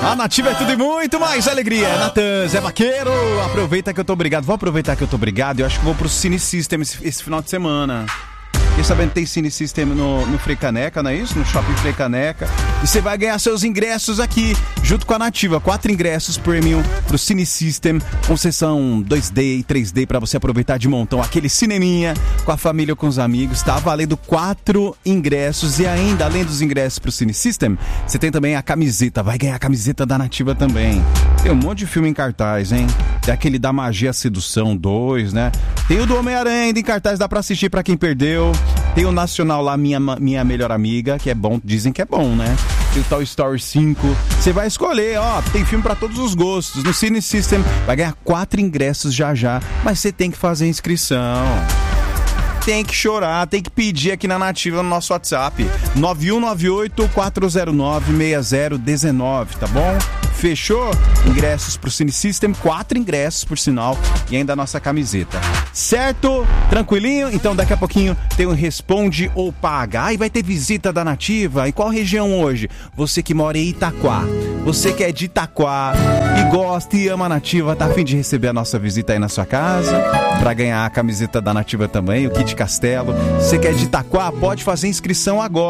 A Nativa é tudo e muito mais alegria. Natan, Zé Vaqueiro, aproveita que eu tô obrigado. Vou aproveitar que eu tô obrigado e eu acho que vou pro Cine System esse final de semana. Fiquei sabendo que tem Cine System no Frei Caneca, não é isso? No Shopping Frei Caneca. E você vai ganhar seus ingressos aqui, junto com a Nativa. 4 ingressos premium pro Cine System, com sessão 2D e 3D pra você aproveitar de montão. Aquele cineminha com a família ou com os amigos. Tá valendo 4 ingressos. E ainda, além dos ingressos pro Cine System, você tem também a camiseta. Vai ganhar a camiseta da Nativa também. Tem um monte de filme em cartaz, hein? Tem aquele da Magia Sedução 2, né? Tem o do Homem-Aranha ainda em cartaz, dá pra assistir pra quem perdeu. Tem o Nacional lá, Minha Melhor Amiga, que é bom, dizem que é bom, né? Tem o Toy Story 5. Você vai escolher, ó, tem filme pra todos os gostos. No Cine System vai ganhar 4 ingressos já, mas você tem que fazer inscrição. Tem que chorar, tem que pedir aqui na Nativa no nosso WhatsApp 9198-409-6019, tá bom? Fechou? Ingressos pro Cine System, 4 ingressos por sinal e ainda a nossa camiseta. Certo? Tranquilinho? Então daqui a pouquinho tem um Responde ou Paga. E vai ter visita da Nativa. Em qual região hoje? Você que mora em Itaquá. Você que é de Itaquá e gosta e ama a Nativa, tá a fim de receber a nossa visita aí na sua casa pra ganhar a camiseta da Nativa também, o kit Castelo. Você que é de Itaquá, pode fazer inscrição agora.